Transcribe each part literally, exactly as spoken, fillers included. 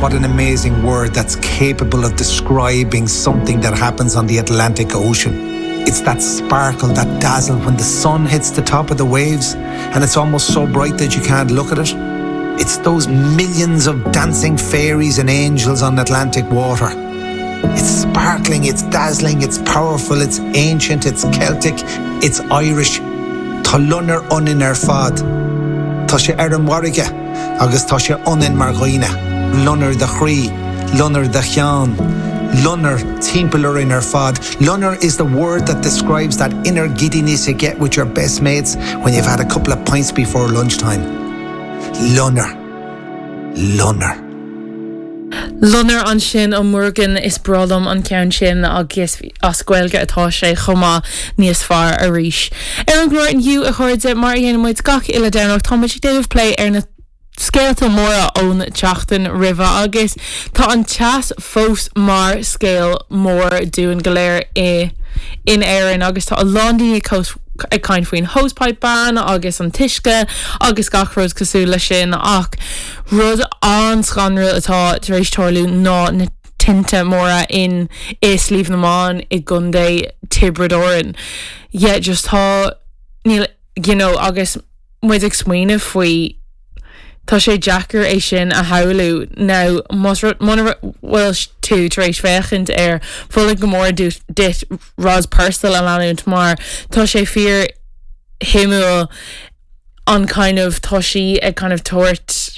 what an amazing word that's capable of describing something that happens on the Atlantic Ocean. It's that sparkle, that dazzle when the sun hits the top of the waves and it's almost so bright that you can't look at it. It's those millions of dancing fairies and angels on Atlantic water. It's sparkling, it's dazzling, it's powerful, it's ancient, it's Celtic, it's Irish. Tá lunner unin ar fad. Tá sé ar an warige, agus tá sé unin mar ghoine. Lunner the chrí, lunner the chean. Lunner, timpeler in ar fad. Lunner is the word that describes that inner giddiness you get with your best mates when you've had a couple of pints before lunchtime. Lunner. Lunner. Lunner an sin ó Morgan is bradam an ceann sin agus ascuilge atá sé chomá níos fearr a ríis. Ar an glóir inniu a chuirde mar dhéanam muid gach ile déanach tá muid David Play ar na scéalta móra ón teachtain riva agus tá an teas fós mar scéal mór dúin go léir é in éireann agus tá a Londaí cos ag cain faoin hosepipe ban agus an tuisce agus gachród cosúla sin ach rud an scanrúil atá tar éis torlú ná na tinte móra in is líomh namáin i gundé Tibradoran. Yeah, just tá níl, you know, agus muid ag smaoineh faoi tá sé Jackar é sin a haulú now muna bhfuil tú tar éis fechint ar fulla go mór dit Ros Purcell a leanúint mar tá sé fear himúil an kind of tá sí ag kind of tuairt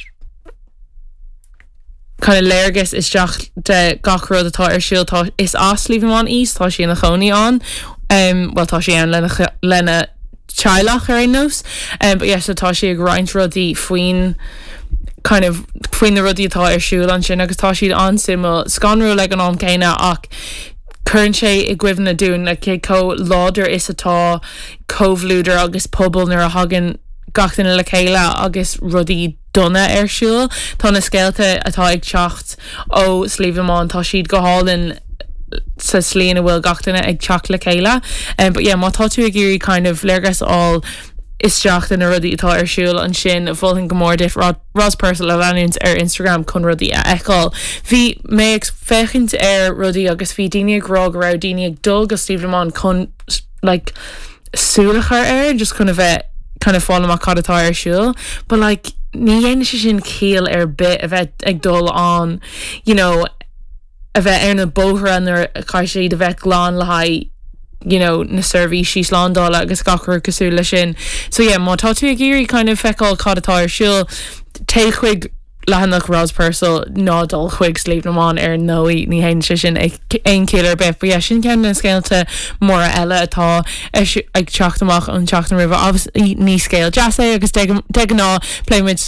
kind of léirgus is deach de gachród atá ar siúil tá is as líomh an os tá sí na choní an um, well tá sí an lena, lena Chilach ar nos, um, but yes, so tá sí ag roint rudí faoin kind of faoin na rudí atá ar siúil an sin agus tá siad an simú scanrú le an am céine ach chuann sé i gcuimhna dún le cé có láidir is atá comhlúidir agus pobl nuair a hagan gachtain le chéile agus rudí donna ar siúil tá na scéalta atá ag teacht ó Slíomh-Amán tá siad go hálinn sa slíana bhfuil gachtainna ag teach le chéile um, but yeah, má tá tú ag irí kind of léirgus all is teacht in a rudí atá ar siúil an sin bhfuiln go mór dif Ros Purcell a bhainúint ar Instagram chun rudí a eáil. Bhí mé ag fechint ar rudí agus bhí daine ag rá go raibh daine ag dul go Slíomh-Amán chun like súlachar ar just chun a bheith kind of fáil amach cad atá ar siúil but like ní dhéana sé sin cíal ar bit a bheith ag dul an you know a bheith ar na bóthra ar cai sé de bheith glán le haid you know na serví sí sláándála agus gachar cosúla sin so yeah má tá tú ag irí kind of feicáil cad atá ar siúil té chuig lehanach Ros Purcell nádul chuig Slíomh-Amán ar nóí ní hain sé sin ag ein céile bit but yeah sin cean na scéalta móra eile atá ag teacht amach an teachtain riva agus ní scéal jazz é agus de ná pléimiid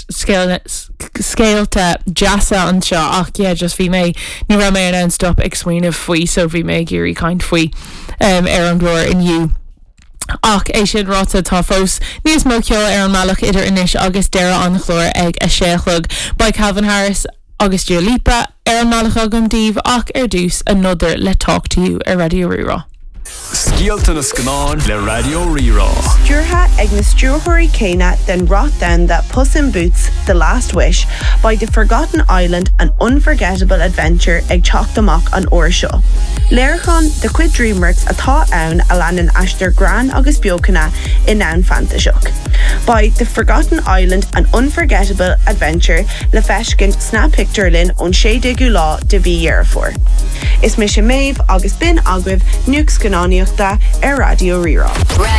scéalta jazz an seo ach yeah just bhí mé ní ra mé an stop ag smaoineh faoi so bhí mé géirí caint faoi um, ar an glóir inniu ach é sin ráta tá fós níos mó ceol ar an meach idir inis agus deire an chlór ag a séchlog ba Calvin Harris agus Dua Lipa ar an meach agam díomh ach ar dús another Let Talk to You ar Radio Rírá. Scialta na scanán le Radio Rírá. Stúrtha ag na stúrthirí céine den rot then that Puss in Boots, The Last Wish by The Forgotten Island, an unforgettable adventure ag teacht amach an uair seo. Léirchan de cuid DreamWorks atá ann a leanan aistear gran agus beocanna in ann fantaseach. By The Forgotten Island, an unforgettable adventure le feiscin snap picture linn ón sé déagú lá de bhí dhearfór. Is mis sé méibh agus bin agwibh nuac scanáníochta ar Radio Rírá.